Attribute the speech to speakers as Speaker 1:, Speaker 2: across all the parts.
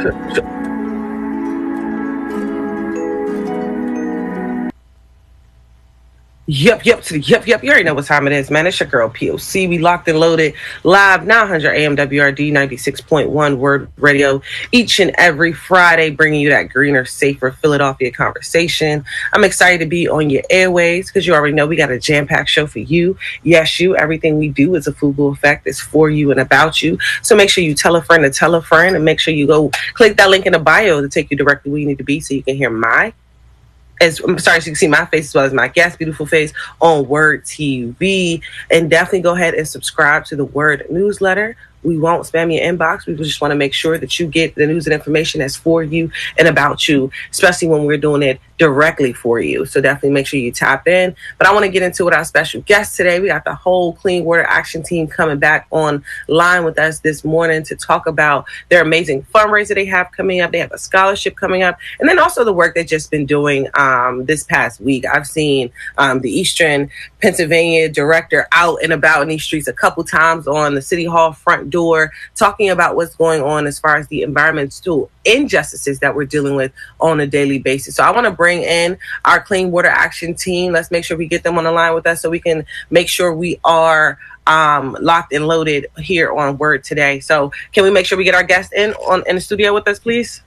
Speaker 1: Yep. You already know what time it is, man. It's your girl POC. We locked and loaded live 900 AM WRD 96.1 Word Radio each and every Friday, bringing you that greener, safer Philadelphia conversation. I'm excited to be on your airways because you already know we got a jam-packed show for you. Yes, you. Everything we do is a FUBU effect. It's for you and about you. So make sure you tell a friend to tell a friend, and make sure you go click that link in the bio to take you directly where you need to be so you can hear I'm sorry, so you can see my face as well as my guest, beautiful face, on Word TV. And definitely go ahead and subscribe to the Word newsletter. We won't spam your inbox. We just want to make sure that you get the news and information that's for you and about you, especially when we're doing it directly for you. So definitely make sure you tap in. But I want to get into with our special guest today. We got the whole Clean Water Action team coming back online with us this morning to talk about their amazing fundraiser they have coming up. They have a scholarship coming up. And then also the work they've just been doing this past week. I've seen the Eastern Pennsylvania director out and about in these streets a couple times on the City Hall front door talking about what's going on as far as the environmental injustices that we're dealing with on a daily basis. So I want to bring in our Clean Water Action team. Let's make sure we get them on the line with us so we can make sure we are locked and loaded here on Word today. So can we make sure we get our guest in the studio with us, please?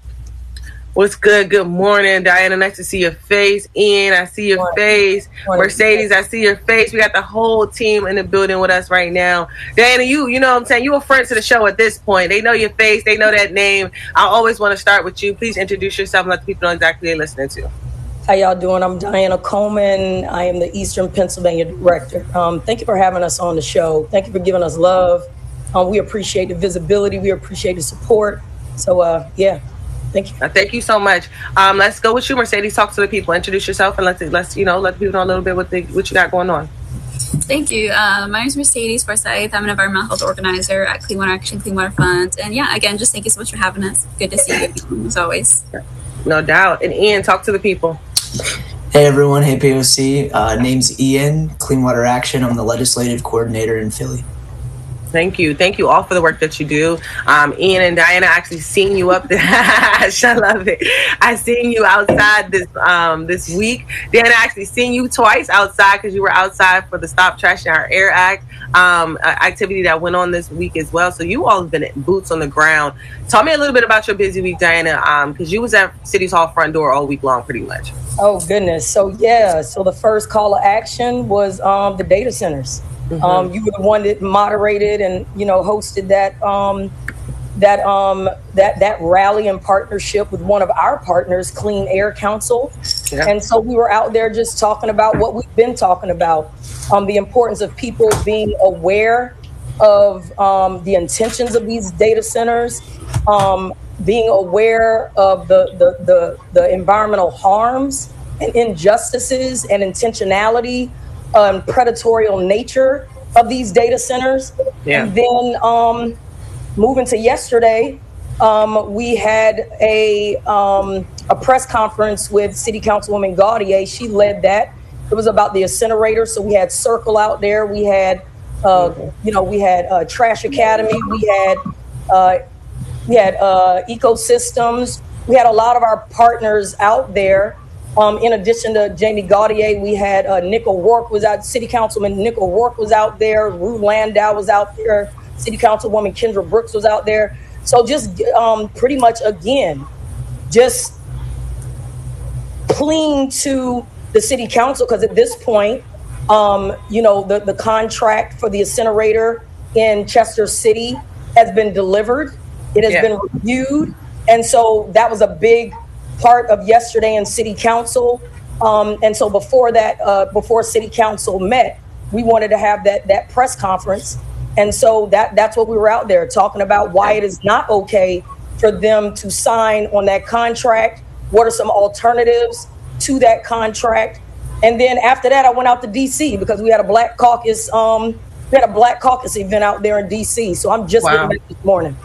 Speaker 1: What's good? Good morning, Diana. Nice to see your face. Ian, I see your face. Mercedes, I see your face. We got the whole team in the building with us right now. Diana, you know what I'm saying? You a friend to the show at this point. They know your face. They know that name. I always want to start with you. Please introduce yourself and let the people know exactly what they're listening to.
Speaker 2: How y'all doing? I'm Diana Coleman. I am the Eastern Pennsylvania director. Thank you for having us on the show. Thank you for giving us love. We appreciate the visibility. We appreciate the support. So, yeah. Thank you.
Speaker 1: Thank you so much. Let's go with you, Mercedes. Talk to the people. Introduce yourself and let the people know a little bit what you got going on.
Speaker 3: Thank you. My name is Mercedes Forsyth. I'm an environmental health organizer at Clean Water Action, Clean Water Fund. And yeah, again, just thank you so much for having us. Good to see you as always.
Speaker 1: No doubt. And Ian, talk to the people.
Speaker 4: Hey everyone. Hey POC. Name's Ian, Clean Water Action. I'm the legislative coordinator in Philly.
Speaker 1: Thank you all for the work that you do. Ian and Diana, I actually seen you up there. I love it. I seen you outside this week. Diana, I actually seen you twice outside because you were outside for the Stop Trashing Our Air Act activity that went on this week as well. So you all have been boots on the ground. Tell me a little bit about your busy week, Diana, because you was at City's Hall front door all week long pretty much.
Speaker 2: Oh, goodness. So the first call of action was the data centers. Mm-hmm. You were the one that moderated and hosted that rally in partnership with one of our partners, Clean Air Council. Yeah. And so we were out there just talking about what we've been talking about, the importance of people being aware of the intentions of these data centers, being aware of the environmental harms and injustices and intentionality and predatorial nature of these data centers. Yeah. And then moving to yesterday, we had a press conference with City Councilwoman Gaudier. She led that. It was about the incinerator. So we had Circle out there. We had, we had Trash Academy. We had Ecosystems. We had a lot of our partners out there. In addition to Jamie Gaudier, we had Nick O'Rourke was out. City Councilman Nick O'Rourke was out there. Rue Landau was out there. City Councilwoman Kendra Brooks was out there. So just pretty much, again, just pleading to the city council, because at this point, the contract for the incinerator in Chester City has been delivered. It has been reviewed. And so that was a big part of yesterday in city council. And so before that, before city council met, we wanted to have that press conference. And so that's what we were out there talking about, why it is not okay for them to sign on that contract. What are some alternatives to that contract? And then after that, I went out to DC because we had a Black Caucus. We had a Black Caucus event out there in DC. So I'm just getting back this morning.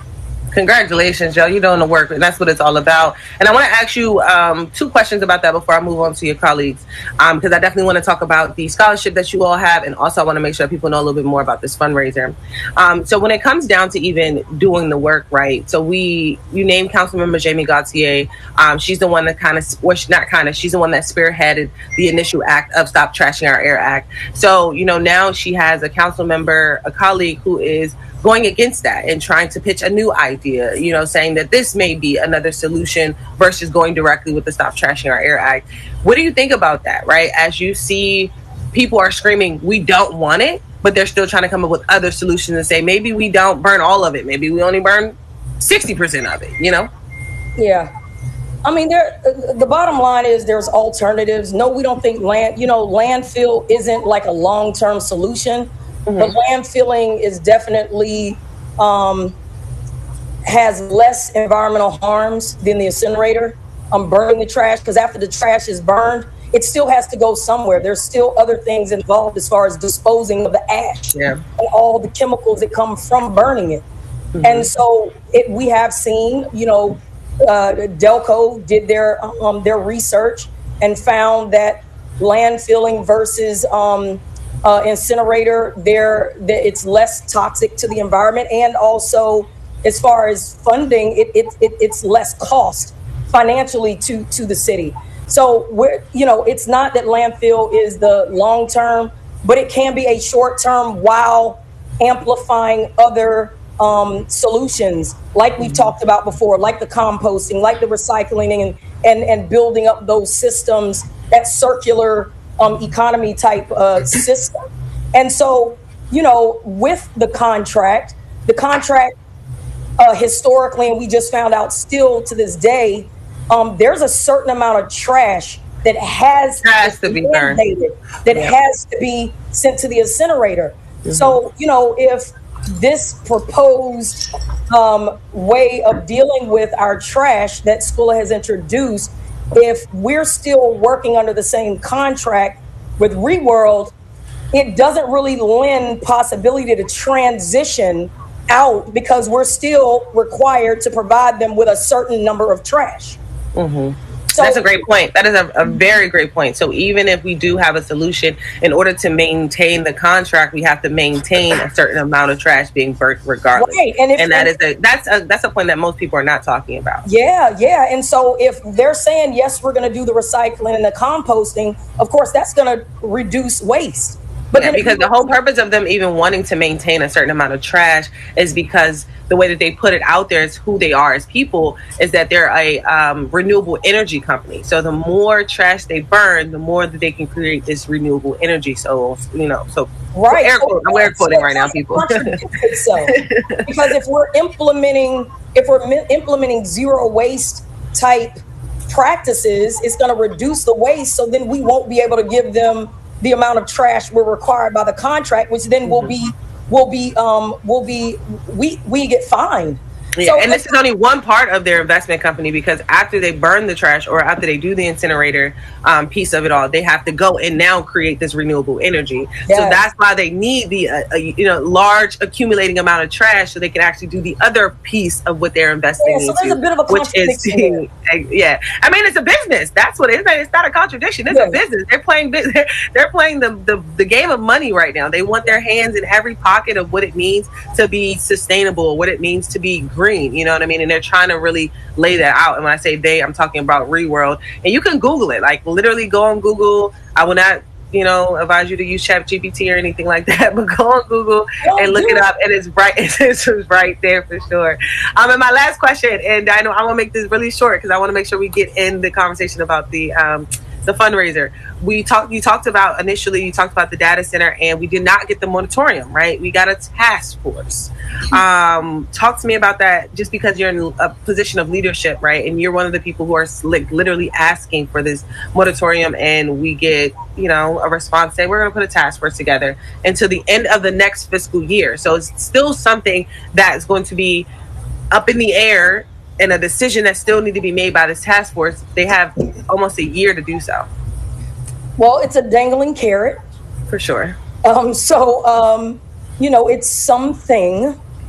Speaker 1: Congratulations, Joe. You're doing the work, and that's what it's all about. And I want to ask you 2 questions about that before I move on to your colleagues, because I definitely want to talk about the scholarship that you all have, and also I want to make sure people know a little bit more about this fundraiser. So when it comes down to even doing the work, right? So you named Councilmember Jamie Gauthier. She's the one that she's the one that spearheaded the initial act of Stop Trashing Our Air Act. So, now she has a council member, a colleague who is going against that and trying to pitch a new idea, saying that this may be another solution versus going directly with the Stop Trashing Our Air Act. What do you think about that, right? As you see people are screaming, we don't want it, but they're still trying to come up with other solutions and say, maybe we don't burn all of it. Maybe we only burn 60% of it,
Speaker 2: Yeah. I mean, the bottom line is there's alternatives. No, we don't think landfill isn't like a long-term solution. Mm-hmm. But landfilling is definitely has less environmental harms than the incinerator. Burning the trash, because after the trash is burned, it still has to go somewhere. There's still other things involved as far as disposing of the ash and all the chemicals that come from burning it. Mm-hmm. And so we have seen, Delco did their research and found that landfilling versus incinerator, it's less toxic to the environment, and also as far as funding, it's less cost financially to the city. So it's not that landfill is the long term, but it can be a short term while amplifying other solutions like we've talked about before, like the composting, like the recycling, and building up those systems, that circular economy type system. And so, with the contract historically, and we just found out still to this day, there's a certain amount of trash that has to be burned, that has to be sent to the incinerator. Mm-hmm. So, if this proposed way of dealing with our trash that SCULA has introduced, if we're still working under the same contract with ReWorld, it doesn't really lend possibility to transition out, because we're still required to provide them with a certain number of trash. Mm-hmm. So
Speaker 1: that's a great point. That is a very great point. So even if we do have a solution, in order to maintain the contract, we have to maintain a certain amount of trash being burnt regardless. Right. And that's a point that most people are not talking about.
Speaker 2: Yeah. And so if they're saying, yes, we're going to do the recycling and the composting, of course, that's going to reduce waste.
Speaker 1: But because the whole purpose of them even wanting to maintain a certain amount of trash is because the way that they put it out there is who they are as people, is that they're a renewable energy company. So the more trash they burn, the more that they can create this renewable energy. So,
Speaker 2: right.
Speaker 1: I'm air quoting right now, people.
Speaker 2: Because if we're implementing zero waste type practices, it's going to reduce the waste. So then we won't be able to give them the amount of trash we're required by the contract, which then we get fined.
Speaker 1: Yeah, so, and this is only one part of their investment company, because after they burn the trash or after they do the incinerator piece of it all, they have to go and now create this renewable energy. Yes. So that's why they need the large accumulating amount of trash so they can actually do the other piece of what they're investing into.
Speaker 2: So there's a bit of a contradiction.
Speaker 1: Yeah, I mean, it's a business. That's what it is. It's not a contradiction. It's a business. They're playing the game of money right now. They want their hands in every pocket of what it means to be sustainable, what it means to be green. You know what I mean? And they're trying to really lay that out. And when I say they, I'm talking about ReWorld. And you can Google it. Like, literally go on Google. I will not, advise you to use ChatGPT or anything like that. But go on Google and look it up. And it's right. It's right there for sure. And my last question, and I know I want to make this really short because I want to make sure we get in the conversation about the fundraiser. You talked about the data center, and we did not get the moratorium, right? We got a task force. Talk to me about that, just because you're in a position of leadership, right? And you're one of the people who are literally asking for this moratorium, and we get, a response saying we're going to put a task force together until the end of the next fiscal year. So it's still something that's going to be up in the air, and a decision that still need to be made by this task force. They have almost a year to do so.
Speaker 2: Well, it's a dangling carrot.
Speaker 1: For sure.
Speaker 2: It's something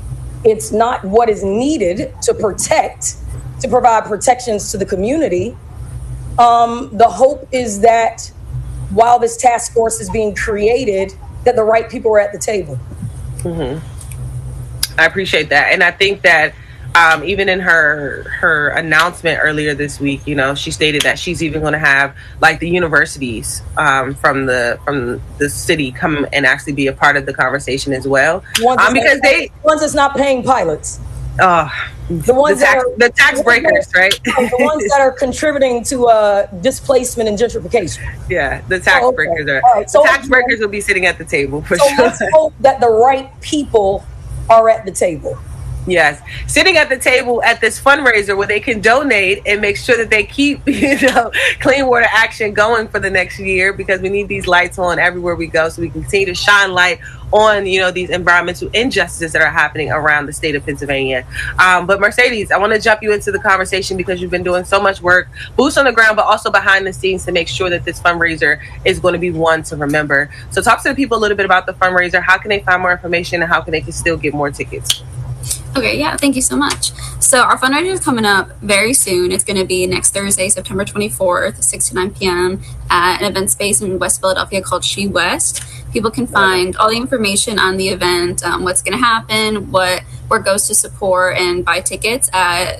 Speaker 2: it's not what is needed to provide protections to the community. The hope is that while this task force is being created, that the right people are at the table.
Speaker 1: Mm-hmm. I appreciate that. And I think that even in her announcement earlier this week, you know, she stated that she's even going to have like the universities from the city come and actually be a part of the conversation as well. Because the
Speaker 2: ones that's not paying pilots.
Speaker 1: The ones the tax breakers, right?
Speaker 2: The ones that are contributing to displacement and gentrification.
Speaker 1: Yeah, the tax breakers are. Right.
Speaker 2: So
Speaker 1: the tax breakers will be sitting at the table for sure.
Speaker 2: Let's hope that the right people are at the table.
Speaker 1: Yes, sitting at the table at this fundraiser where they can donate and make sure that they keep, Clean Water Action going for the next year, because we need these lights on everywhere we go so we can continue to shine light on, these environmental injustices that are happening around the state of Pennsylvania. But Mercedes, I want to jump you into the conversation because you've been doing so much work, boots on the ground, but also behind the scenes to make sure that this fundraiser is going to be one to remember. So talk to the people a little bit about the fundraiser. How can they find more information and how can they still get more tickets?
Speaker 3: Okay, yeah, thank you so much. So our fundraiser is coming up very soon. It's going to be next Thursday, September 24th, 6 to 9 p.m. at an event space in West Philadelphia called She West. People can find all the information on the event, what's going to happen, where it goes to support, and buy tickets at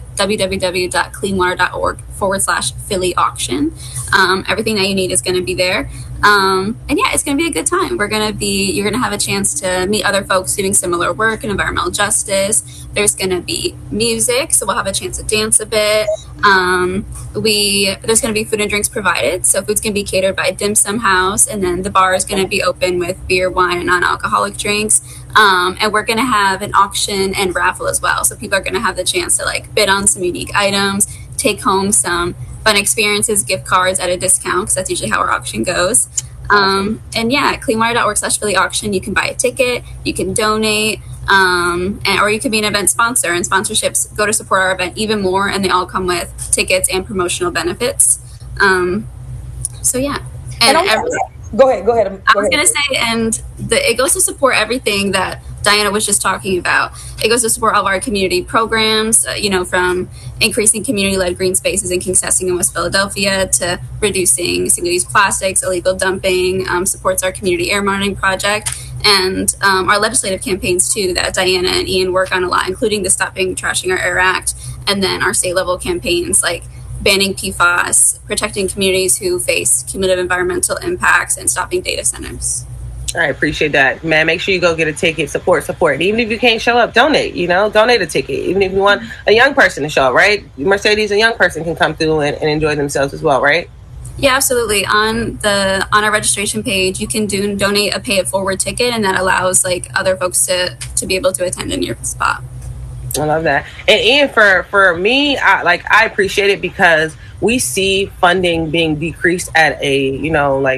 Speaker 3: www.cleanwater.org/Philly auction. Everything that you need is going to be there. And yeah, it's going to be a good time. You're going to have a chance to meet other folks doing similar work in environmental justice. There's going to be music, so we'll have a chance to dance a bit. There's going to be food and drinks provided. So food's going to be catered by Dim Sum House, and then the bar is going to be open with beer, wine, and non-alcoholic drinks. And we're going to have an auction and raffle as well. So people are going to have the chance to bid on some unique items, take home some fun experiences, gift cards at a discount, because that's usually how our auction goes. And yeah, at cleanwater.org/Philly auction, you can buy a ticket, you can donate, or you can be an event sponsor, and sponsorships go to support our event even more, and they all come with tickets and promotional benefits. So yeah.
Speaker 2: Go ahead.
Speaker 3: I was going to say, it goes to support everything that Diana was just talking about. It goes to support all of our community programs, from increasing community-led green spaces in Kingsessing and West Philadelphia to reducing single-use plastics, illegal dumping, supports our community air monitoring project, and our legislative campaigns, too, that Diana and Ian work on a lot, including the Stopping Trashing Our Air Act, and then our state-level campaigns like banning PFAS, protecting communities who face cumulative environmental impacts, and stopping data centers.
Speaker 1: I appreciate that, man. Make sure you go get a ticket, support. And even if you can't show up, donate, donate a ticket. Even if you want a young person to show up, right? Mercedes, a young person can come through and enjoy themselves as well, right?
Speaker 3: Yeah, absolutely. On our registration page, you can donate a pay it forward ticket, and that allows other folks to be able to attend in your spot.
Speaker 1: I love that. And Ian, for me, I appreciate it because we see funding being decreased at a,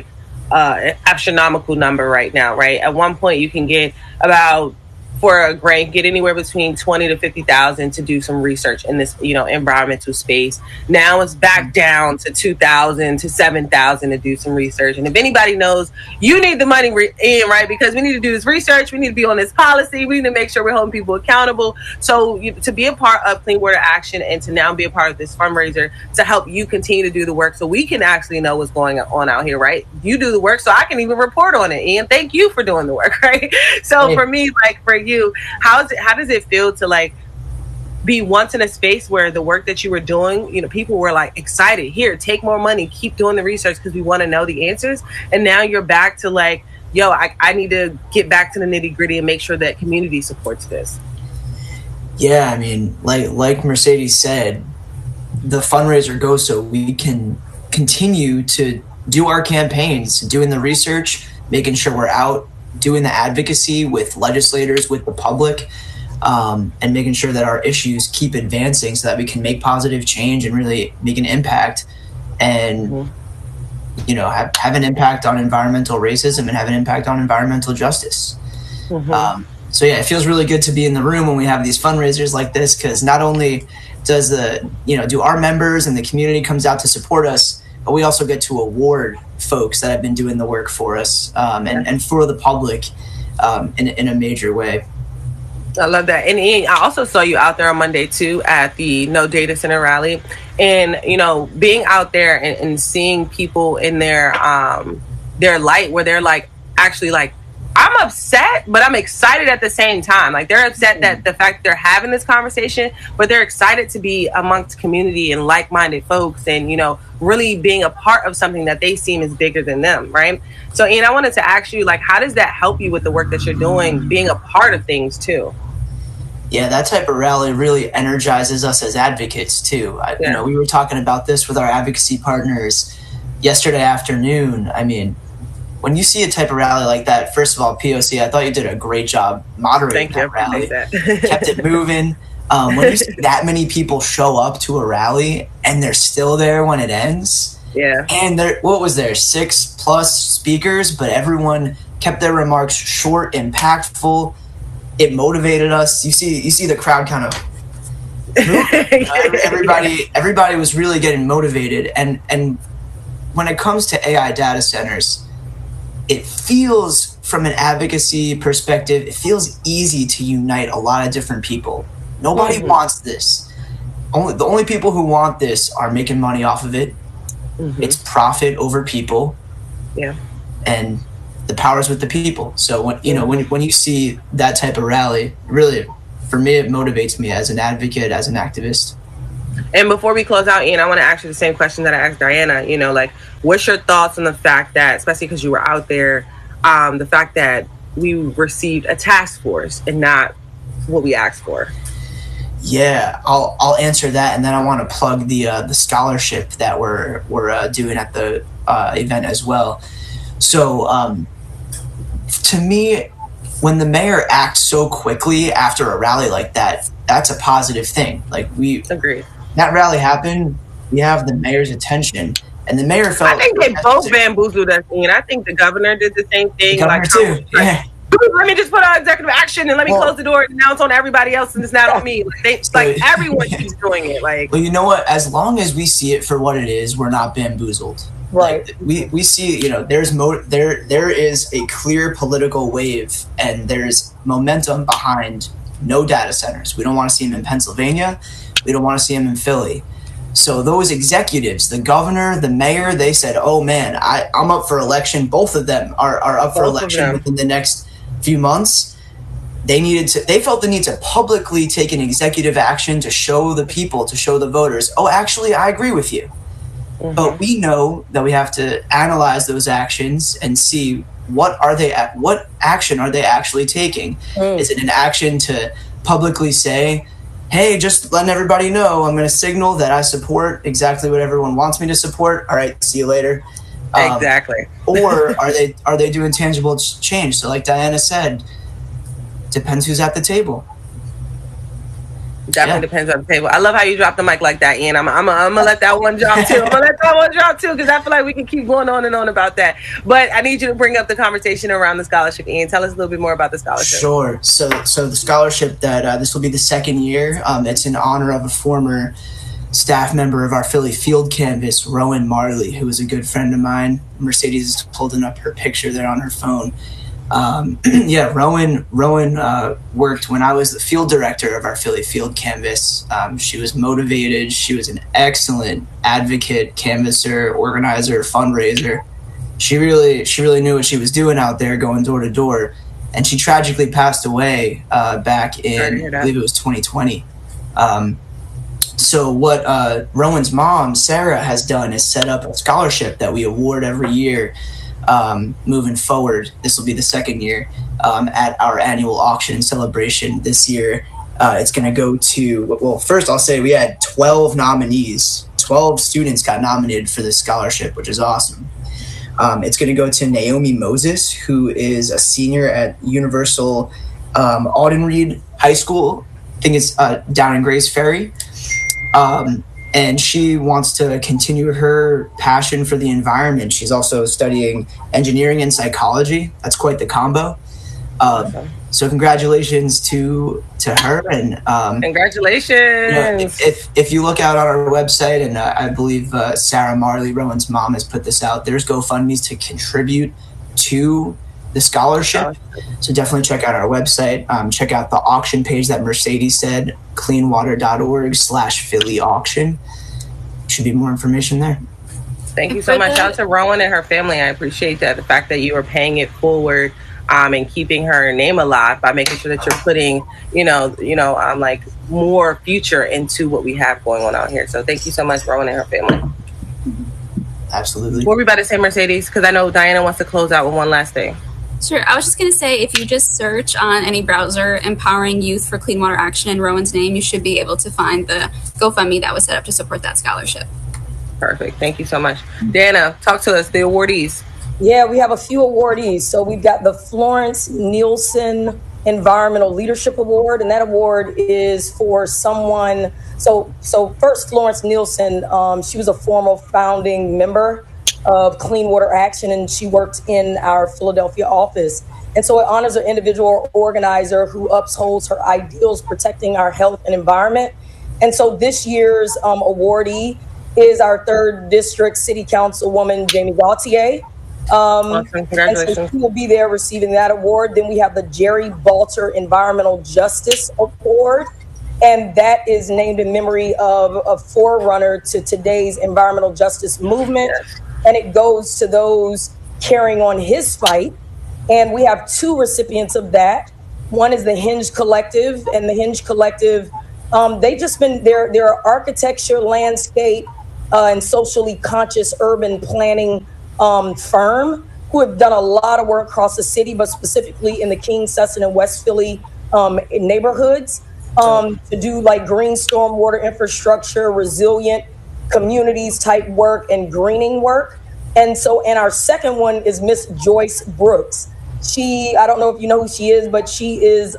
Speaker 1: astronomical number right now, right? At one point, you can get about, for a grant, get anywhere between $20,000 to $50,000 to do some research in this, environmental space. Now it's back down to $2,000 to $7,000 to do some research. And if anybody knows, you need the money in, right? Because we need to do this research. We need to be on this policy. We need to make sure we're holding people accountable. So to be a part of Clean Water Action and to now be a part of this fundraiser to help you continue to do the work so we can actually know what's going on out here, right? You do the work so I can even report on it. Ian, thank you for doing the work, right? So for me, for you, how does it feel to be once in a space where the work that you were doing, people were excited, here, take more money, keep doing the research because we want to know the answers, and now you're back to I need to get back to the nitty gritty and make sure that community supports this?
Speaker 4: Yeah, I mean, like Mercedes said, the fundraiser goes so we can continue to do our campaigns, doing the research, making sure we're out doing the advocacy with legislators, with the public, and making sure that our issues keep advancing so that we can make positive change and really make an impact and, have an impact on environmental racism and have an impact on environmental justice. Mm-hmm. So yeah, it feels really good to be in the room when we have these fundraisers like this, because not only does do our members and the community comes out to support us, but we also get to award folks that have been doing the work for us and for the public in a major way.
Speaker 1: I love that. And Ian, I also saw you out there on Monday too at the No Data Center rally. And, you know, being out there and seeing people in their light where they're like, actually like, I'm upset, but I'm excited at the same time. Like, they're upset that the fact they're having this conversation, but they're excited to be amongst community and like-minded folks and, you know, really being a part of something that they seem is bigger than them, right? So, Ian, I wanted to ask you, like, how does that help you with the work that you're doing, being a part of things too?
Speaker 4: Yeah, that type of rally really energizes us as advocates too. You know, we were talking about this with our advocacy partners yesterday afternoon. I mean, when you see a type of rally like that, first of all, POC, I thought you did a great job moderating that rally. Kept it moving. When you see that many people show up to a rally and they're still there when it ends, and what was there, 6+ speakers, but everyone kept their remarks short, impactful. It motivated us. You see the crowd kind of everybody was really getting motivated. And when it comes to AI data centers, it feels, from an advocacy perspective, it feels easy to unite a lot of different people. Nobody wants this. The only people who want this are making money off of it. It's profit over people. Yeah. And the power's with the people. So when you see that type of rally, really, for me, it motivates me as an advocate, as an activist.
Speaker 1: And before we close out, Ian, I want to ask you the same question that I asked Diana. You know, like, what's your thoughts on the fact that, especially because you were out there, the fact that we received a task force and not what we asked for?
Speaker 4: Yeah, I'll answer that, and then I want to plug the scholarship that we're doing at the event as well. So, to me, when the mayor acts so quickly after a rally like that, that's a positive thing. Like, we agree. That rally happened. We have the mayor's attention, and the mayor felt.
Speaker 1: I think they both bamboozled us, and I think the governor did the same thing.
Speaker 4: The governor too. Yeah.
Speaker 1: Let me just put on executive action and let me close the door and now it's on everybody else and it's not on me. Like everyone keeps doing it. Like,
Speaker 4: well, you know what? As long as we see it for what it is, we're not bamboozled.
Speaker 2: Right.
Speaker 4: Like, we see, you know, there is a clear political wave and there's momentum behind no data centers. We don't want to see them in Pennsylvania. We don't want to see them in Philly. So those executives, the governor, the mayor, they said, oh man, I'm up for election. Both of them are up for election within the next few months. They felt the need to publicly take an executive action to show the people, to show the voters, oh, actually, I agree with you. But we know that we have to analyze those actions and see what action are they actually taking? Is it an action to publicly say, hey, just letting everybody know, I'm going to signal that I support exactly what everyone wants me to support. All right, see you later.
Speaker 1: Exactly.
Speaker 4: Or are they doing tangible change? So like Diana said, depends who's at the table.
Speaker 1: Definitely depends on the table. I love how you dropped the mic like that, Ian. I'm gonna let that one drop too. Because I feel like we can keep going on and on about that. But I need you to bring up the conversation around the scholarship, Ian. Tell us a little bit more about the scholarship.
Speaker 4: Sure. So the scholarship that this will be the second year. It's in honor of a former staff member of our Philly field canvas, Rowan Marley, who was a good friend of mine. Mercedes is holding up her picture there on her phone. Rowan worked when I was the field director of our Philly field canvas. She was motivated. She was an excellent advocate, canvasser, organizer, fundraiser. She really knew what she was doing out there, going door to door. And she tragically passed away back in, I believe it was 2020. So what Rowan's mom, Sarah, has done is set up a scholarship that we award every year. Moving forward, this will be the second year at our annual auction and celebration this year. It's going to go to, well, first I'll say we had 12 nominees. 12 students got nominated for this scholarship, which is awesome. It's going to go to Naomi Moses, who is a senior at Universal Audenried High School. I think it's down in Grays Ferry. And she wants to continue her passion for the environment. She's also studying engineering and psychology. That's quite the combo. So congratulations to her. And
Speaker 1: congratulations.
Speaker 4: You know, if you look out on our website, and I believe Sarah Marley, Rowan's mom, has put this out, there's GoFundMes to contribute to the scholarship. So definitely check out our website. Check out the auction page that Mercedes said, cleanwater.org/Philly auction. Should be more information there.
Speaker 1: Thank you so much. Shout out to Rowan and her family. I appreciate that. The fact that you are paying it forward and keeping her name alive by making sure that you're putting, like more future into what we have going on out here. So thank you so much, Rowan and her family.
Speaker 4: Absolutely.
Speaker 1: What were we about to say, Mercedes? Because I know Diana wants to close out with one last thing.
Speaker 3: Sure. I was just going to say, if you just search on any browser, Empowering Youth for Clean Water Action in Rowan's name, you should be able to find the GoFundMe that was set up to support that scholarship.
Speaker 1: Perfect. Thank you so much. Diana, talk to us, the awardees.
Speaker 2: Yeah, we have a few awardees. So we've got the Florence Nielsen Environmental Leadership Award, and that award is for someone. So first, Florence Nielsen, she was a former founding member of Clean Water Action, and she worked in our Philadelphia office. And so it honors an individual or organizer who upholds her ideals protecting our health and environment. And so this year's awardee is our 3rd District City Councilwoman, Jamie Gauthier.
Speaker 1: Awesome. Congratulations.
Speaker 2: And so she will be there receiving that award. Then we have the Jerry Balter Environmental Justice Award, and that is named in memory of a forerunner to today's environmental justice movement. Yes. And it goes to those carrying on his fight. And we have 2 recipients of that. One is the Hinge Collective, and the Hinge Collective, they're architecture, landscape, and socially conscious urban planning firm who have done a lot of work across the city, but specifically in the King, Sesson, and West Philly neighborhoods to do like green stormwater infrastructure, resilient communities type work, and greening work. And our second one is Miss Joyce Brooks. I don't know if you know who she is, but she is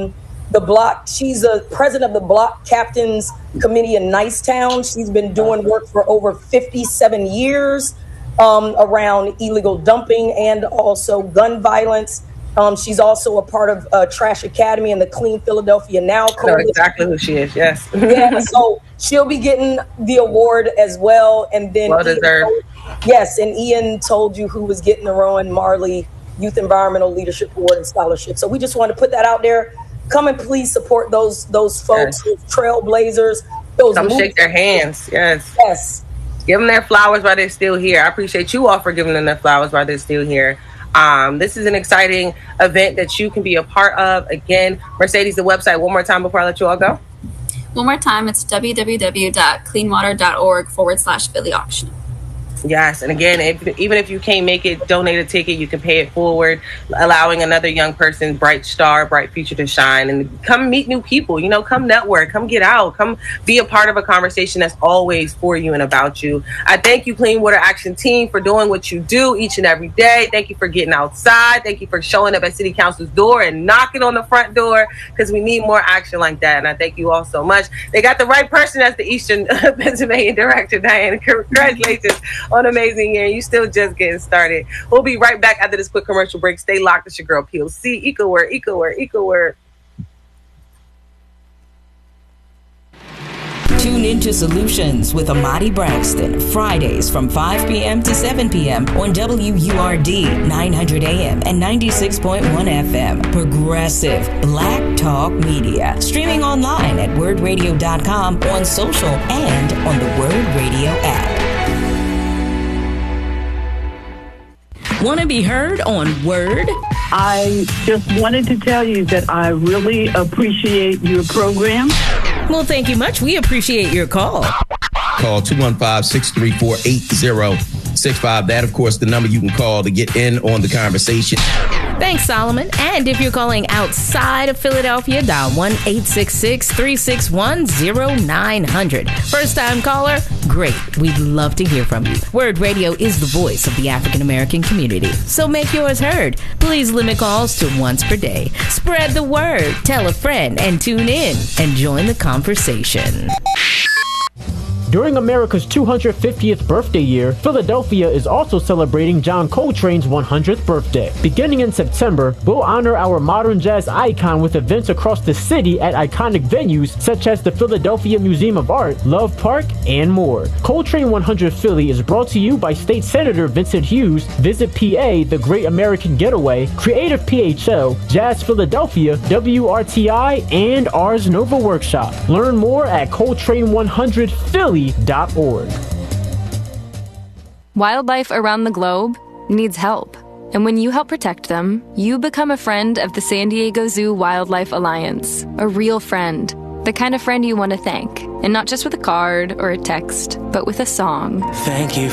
Speaker 2: she's the president of the Block Captains Committee in Nicetown. She's been doing work for over 57 years around illegal dumping and also gun violence. She's also a part of Trash Academy and the Clean Philadelphia Now
Speaker 1: Coalition. I know exactly who she is, yes.
Speaker 2: Yeah, so she'll be getting the award as well. And then
Speaker 1: well deserved.
Speaker 2: Yes, and Ian told you who was getting the Rowan Marley Youth Environmental Leadership Award and Scholarship. So we just want to put that out there. Come and please support those folks, yes. Those trailblazers.
Speaker 1: Come shake their hands, yes.
Speaker 2: Yes.
Speaker 1: Give them their flowers while they're still here. I appreciate you all for giving them their flowers while they're still here. This is an exciting event that you can be a part of. Again, Mercedes, the website, one more time before I let you all go.
Speaker 3: One more time, it's www.cleanwater.org/Philly auction.
Speaker 1: Yes, and again, even if you can't make it, donate a ticket. You can pay it forward, allowing another young person, bright future to shine, and come meet new people. Come network, come get out, come be a part of a conversation that's always for you and about you. I thank you, Clean Water Action Team, for doing what you do each and every day. Thank you for getting outside. Thank you for showing up at City Council's door and knocking on the front door, because we need more action like that. And I thank you all so much. They got the right person as the Eastern Pennsylvania Director, Diana. Congratulations on an amazing year. You still just getting started. We'll be right back after this quick commercial break. Stay locked. It's your girl POC. EcoWord, EcoWord, EcoWord.
Speaker 5: Tune into Solutions with Amadi Braxton, Fridays from 5 p.m. to 7 p.m. on WURD 900 AM and 96.1 FM. Progressive Black Talk Media. Streaming online at wordradio.com, on social, and on the Word Radio app. Want to be heard on Word?
Speaker 6: I just wanted to tell you that I really appreciate your program.
Speaker 5: Well, thank you much. We appreciate your call.
Speaker 7: Call 215-634-8065. That, of course, the number you can call to get in on the conversation.
Speaker 5: Thanks, Solomon. And if you're calling outside of Philadelphia, dial 1-866-361-0900. First-time caller? Great. We'd love to hear from you. Word Radio is the voice of the African-American community, so make yours heard. Please limit calls to once per day. Spread the word. Tell a friend and tune in and join the conversation.
Speaker 8: During America's 250th birthday year, Philadelphia is also celebrating John Coltrane's 100th birthday. Beginning in September, we'll honor our modern jazz icon with events across the city at iconic venues such as the Philadelphia Museum of Art, Love Park, and more. Coltrane 100 Philly is brought to you by State Senator Vincent Hughes, Visit PA, The Great American Getaway, Creative PHL, Jazz Philadelphia, WRTI, and Ars Nova Workshop. Learn more at Coltrane100Philly.org.
Speaker 9: Wildlife around the globe needs help. And when you help protect them, you become a friend of the San Diego Zoo Wildlife Alliance. A real friend. The kind of friend you want to thank. And not just with a card or a text, but with a song.
Speaker 10: Thank you